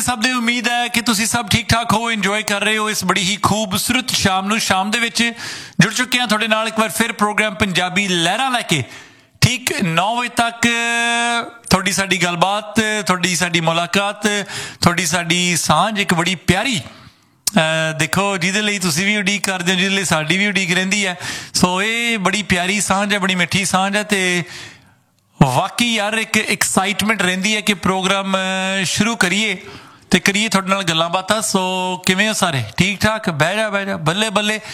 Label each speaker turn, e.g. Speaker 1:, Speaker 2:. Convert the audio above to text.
Speaker 1: ਸਭ ਦੀ ਉਮੀਦ ਹੈ ਕਿ ਤੁਸੀਂ ਸਭ ਠੀਕ ਠਾਕ ਹੋ, ਇੰਜੋਏ ਕਰ ਰਹੇ ਹੋ ਇਸ ਬੜੀ ਹੀ ਖੂਬਸੂਰਤ ਸ਼ਾਮ ਨੂੰ। ਸ਼ਾਮ ਦੇ ਵਿੱਚ ਜੁੜ ਚੁੱਕੇ ਹਾਂ ਤੁਹਾਡੇ ਨਾਲ ਇੱਕ ਵਾਰ ਫਿਰ ਪ੍ਰੋਗਰਾਮ ਪੰਜਾਬੀ ਲਹਿਰਾਂ ਲੈ ਕੇ। ਠੀਕ 9 ਵਜੇ ਤੱਕ ਤੁਹਾਡੀ ਸਾਡੀ ਗੱਲਬਾਤ, ਤੁਹਾਡੀ ਸਾਡੀ ਮੁਲਾਕਾਤ, ਤੁਹਾਡੀ ਸਾਡੀ ਸਾਂਝ ਇੱਕ ਬੜੀ ਪਿਆਰੀ ਦੇਖੋ ਜਿਹਦੇ ਲਈ ਤੁਸੀਂ ਵੀ ਉਡੀਕ ਕਰਦੇ ਹੋ, ਜਿਹਦੇ ਲਈ ਸਾਡੀ ਵੀ ਉਡੀਕ ਰਹਿੰਦੀ ਹੈ। ਸੋ ਇਹ ਬੜੀ ਪਿਆਰੀ ਸਾਂਝ ਹੈ, ਬੜੀ ਮਿੱਠੀ ਸਾਂਝ ਹੈ ਅਤੇ ਵਾਕਈ ਯਾਰ ਇੱਕ ਐਕਸਾਈਟਮੈਂਟ ਰਹਿੰਦੀ ਹੈ ਕਿ ਪ੍ਰੋਗਰਾਮ ਸ਼ੁਰੂ ਕਰੀਏ ਅਤੇ ਕਰੀਏ ਤੁਹਾਡੇ ਨਾਲ ਗੱਲਾਂ ਬਾਤਾਂ। ਸੋ ਕਿਵੇਂ ਹੋ ਸਾਰੇ? ਠੀਕ ਠਾਕ? ਬਹਿ ਜਾ ਬੱਲੇ ਬੱਲੇ।